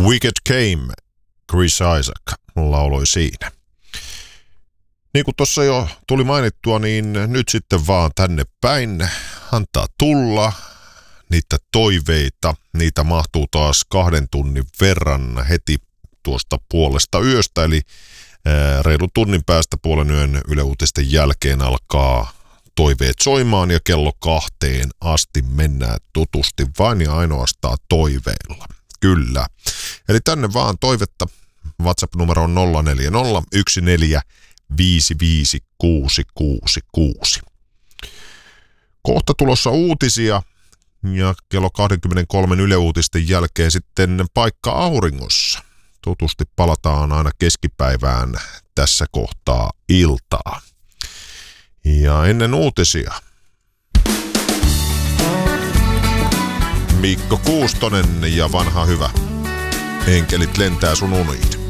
Wicked Came, Chris Isaak lauloi siinä. Niin kuin tuossa jo tuli mainittua, niin nyt sitten vaan tänne päin antaa tulla niitä toiveita. Niitä mahtuu taas 2 tunnin verran heti tuosta puolesta yöstä, eli reilun tunnin päästä puolen yön Yle Uutisten jälkeen alkaa toiveet soimaan ja kello 2 asti mennään tutusti vain ja ainoastaan toiveilla. Kyllä. Eli tänne vaan toivetta. WhatsApp-numero on 0401455666. Kohta tulossa uutisia ja kello 23 Yle Uutisten jälkeen sitten paikka auringossa. Tutusti palataan aina keskipäivään tässä kohtaa iltaa. Ja ennen uutisia Mikko Kuustonen ja vanha hyvä Enkelit lentää sun uniin.